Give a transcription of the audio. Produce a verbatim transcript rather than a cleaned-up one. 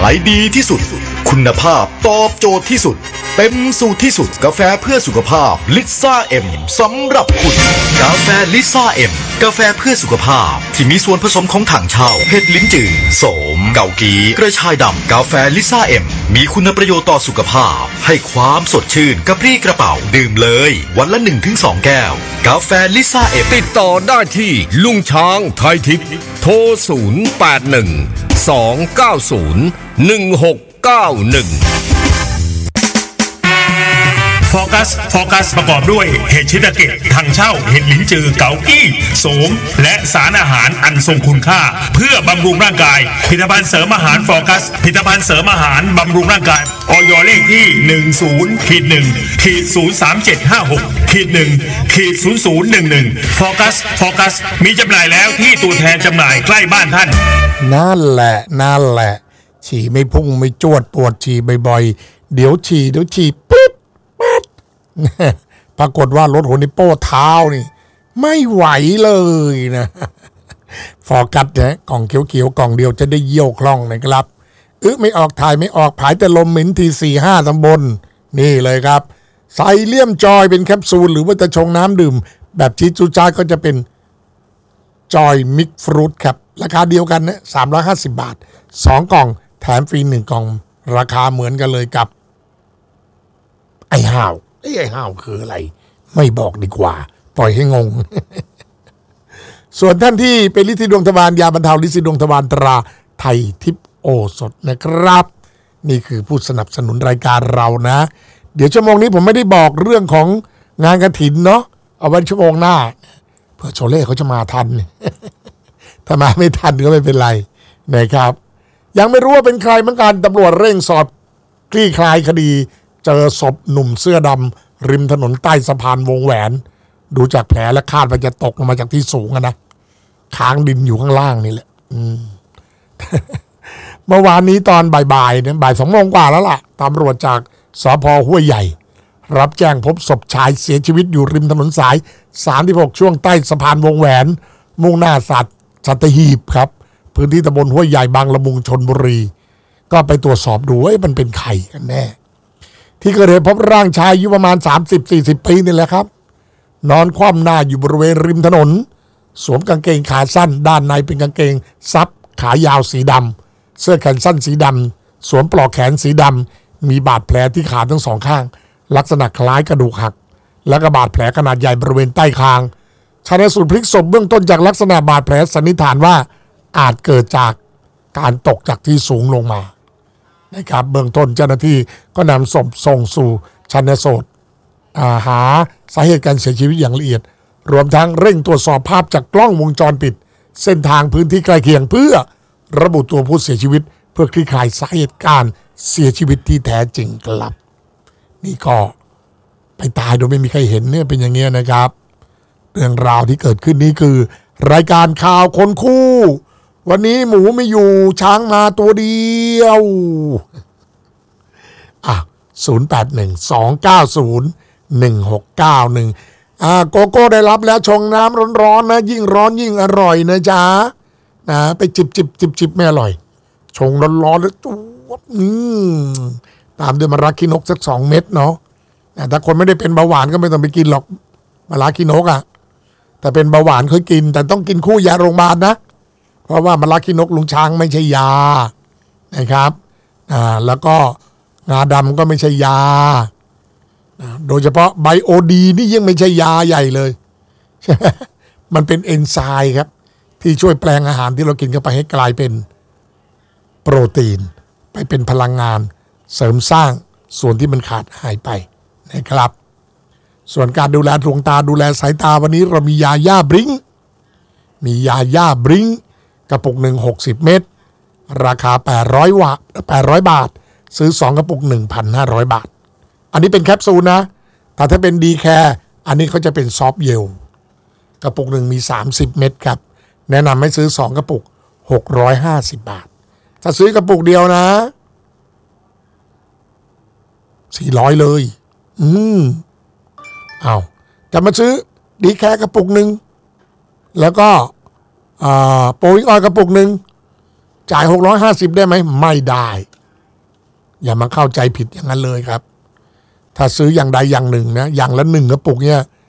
ายดีที่สุดคุณภาพตอบโจทย์ที่สุดเต็มสูตรที่สุดกาแฟเพื่อสุขภาพลิซ่าเอ็มสำหรับคุณกาแฟลิซ่าเอ็มกาแฟเพื่อสุขภาพที่มีส่วนผสมของถังเช่าเห็ดลิ้นจือโสมเกากีกระชายดำกาแฟลิซ่าเอ็มมีคุณประโยชน์ต่อสุขภาพให้ความสดชื่นกระปรี้กระเป๋าดื่มเลยวันละ หนึ่งถึงสอง แก้วกาแฟลิซ่าเอ็มติดต่อได้ที่ลุงช้างไทยทิพย์โทรศูนย์ แปด หนึ่ง สอง เก้า ศูนย์ หนึ่ง หก เก้า หนึ่งโฟกัสโฟกัสประกอบด้วยเห็ดชิตาเกะถังเช่าเห็ดลิ้นจือเกากี้โสมและสารอาหารอันทรงคุณค่าเพื่อบำรุงร่างกายผลิตภัณฑ์เสริมอาหารโฟกัสผลิตภัณฑ์เสริมอาหารบำรุงร่างกายอย.เลขที่ หนึ่ง ศูนย์ หนึ่ง ศูนย์ สาม เจ็ด ห้า หก หนึ่ง ศูนย์ ศูนย์ หนึ่ง หนึ่งโฟกัสโฟกัสมีจำหน่ายแล้วที่ตัวแทนจำหน่ายใกล้บ้านท่านนั่นแหละนั่นแหละฉี่ไม่พุ่งไม่จวดปวดฉี่บ่อยๆเดี๋ยวฉี่เดี๋ยวฉี่ปึ๊ดปั๊ดปรากฏว่ารถหัวนิโป้เท้านี่ไม่ไหวเลยนะฟอกัสเนี่ยกล่องเขียวๆกล่องเดียวจะได้เยี่ยวคล่องนะครับอึไม่ออกถ่ายไม่ออกผายแต่ลมเหม็นทีสี่ห้าตำบลนี่เลยครับใส่เลี่ยมจอยเป็นแคปซูลหรือว่าจะชงน้ำดื่มแบบจีจูจ้าก็จะเป็นจอยมิกฟรุตครับราคาเดียวกันนะสามร้อยห้าสิบบาทสองกล่องแถมฟรีหนึ่งกล่องราคาเหมือนกันเลยกับไอ้ห่าวไอ้ไอ้ห่าวคืออะไรไม่บอกดีกว่าปล่อยให้งง ส่วนท่านที่เป็นฤทธิ์ดวงทวารยาบรรเทาฤทธิ์ดวงทวารตราไทยทิพย์โอสถนะครับนี่คือผู้สนับสนุนรายการเรานะเดี๋ยวชั่วโมงนี้ผมไม่ได้บอกเรื่องของงานกฐินเนาะเอาไว้ชั่วโมงหน้าเพื่อโชเล่เขาจะมาทัน ถ้ามาไม่ทันก็ไม่เป็นไรนะครับยังไม่รู้ว่าเป็นใครเหมือนกันตำรวจเร่งสอบคลี่คลายคดีเจอศพหนุ่มเสื้อดำริมถนนใต้สะพานวงแหวนดูจากแผลและคาดว่าจะตกลงมาจากที่สูงนะค้างดินอยู่ข้างล่างนี่แหละ เมื่อวานนี้ตอนบ่ายๆเนี่ยบ่ายสองโมงกว่าแล้วล่ะตำรวจจากสภ.ห้วยใหญ่รับแจ้งพบศพชายเสียชีวิตอยู่ริมถนนสายสามสิบหกช่วงใต้สะพานวงแหวนมุ่งหน้าสัตสัตหีบครับพื้นที่ตำบลห้วยใหญ่บางละมุงชลบุรีก็ไปตรวจสอบดูว่ามันเป็นใครกันแน่ที่เกิดเหตุพบร่างชายอายุประมาณ สามสิบถึงสี่สิบ ปีนี่แหละครับนอนคว่ำหน้าอยู่บริเวณริมถนนสวมกางเกงขาสั้นด้านในเป็นกางเกงซับขายาวสีดำเสื้อแขนสั้นสีดำสวมปลอกแขนสีดำมีบาดแผลที่ขาทั้งสองข้างลักษณะคล้ายกระดูกหักและก็บาดแผลขนาดใหญ่บริเวณใต้คางชันสูตรพลิกศพเบื้องต้นจากลักษณะบาดแผลสันนิษฐานว่าอาจเกิดจากการตกจากที่สูงลงมานะครับเบื้องต้นเจ้าหน้าที่ก็นำศพส่งสู่ชันสูตรหาสาเหตุการเสียชีวิตอย่างละเอียดรวมทั้งเร่งตรวจสอบภาพจากกล้องวงจรปิดเส้นทางพื้นที่ใกล้เคียงเพื่อระบุตัวผู้เสียชีวิตเพื่อคลี่คลายสาเหตุการเสียชีวิตที่แท้จริงครับนี่ก็ไปตายโดยไม่มีใครเห็นเนี่ยเป็นอย่างเงี้ยนะครับเรื่องราวที่เกิดขึ้นนี้คือรายการข่าวคนคู่วันนี้หมูไม่อยู่ช้างมาตัวเดียวอ่ะศูนย์ แปด หนึ่ง สอง เก้า ศูนย์ หนึ่ง หก เก้า หนึ่งอ่าโกโก้ได้รับแล้วชงน้ำร้อนๆนะยิ่งร้อนยิ่งอร่อยนะจ๊ะนะไปจิบจิบจิบจิบไม่อร่อยชงร้อนๆแล้วจุ๊บอืมตามด้วยมะระขี้นกสักสองเม็ดเนาะถ้าคนไม่ได้เป็นเบาหวานก็ไม่ต้องไปกินหรอกมะระขี้นกอ่ะแต่เป็นเบาหวานเคยกินแต่ต้องกินคู่ยาโรงพยาบาลนะเพราะว่ามะระขี้นกลุงช้างไม่ใช่ยานะครับอ่าแล้วก็งาดำก็ไม่ใช่ยาโดยเฉพาะไบโอดีนี่ยังไม่ใช่ยาใหญ่เลยใช่ไหมมันเป็นเอนไซม์ครับที่ช่วยแปลงอาหารที่เรากินเข้าไปให้กลายเป็นโปรตีนไปเป็นพลังงานเสริมสร้างส่วนที่มันขาดหายไปนะครับส่วนการดูแลดวงตาดูแลสายตาวันนี้เรามียาย่าบริงมียาย่าบริงกระปุกหนึ่งหกสิบเม็ดราคาแปดร้อยบาทแปดร้อยบาทซื้อสองกระปุก หนึ่งพันห้าร้อย บาทอันนี้เป็นแคปซูลนะแต่ถ้าเป็นดีแคร์อันนี้เขาจะเป็นซอฟต์เยลกระปุกหนึ่งมีสามสิบเม็ดครับแนะนำให้ซื้อสองกระปุกหกร้อยห้าสิบบาทถ้าซื้อกระปุกเดียวนะสี่ร้อยเลยอืมเอาจะมาซื้อดีแคร์กระปุกหนึ่งแล้วก็โปรวิงออยล์กระปุกหนึ่งจ่ายหกร้อยห้าสิบได้ไหมไม่ได้อย่ามาเข้าใจผิดอย่างนั้นเลยครับถ้าซื้ออย่างใดอย่างหนึ่งนะอย่างละหนึ่งกระปุกเนี่ย